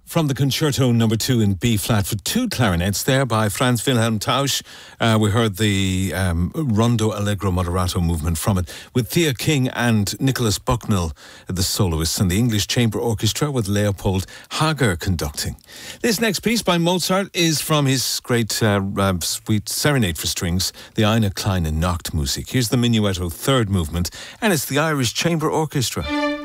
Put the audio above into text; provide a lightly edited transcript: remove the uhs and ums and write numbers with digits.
From the Concerto Number 2 in B flat for two clarinets there by Franz Wilhelm Tausch. We heard the Rondo Allegro Moderato movement from it with Thea King and Nicholas Bucknell, the soloists, and the English Chamber Orchestra with Leopold Hager conducting. This next piece by Mozart is from his great suite Serenade for Strings, the Eine kleine Nachtmusik. Here's the Minuetto third movement, and it's the Irish Chamber Orchestra.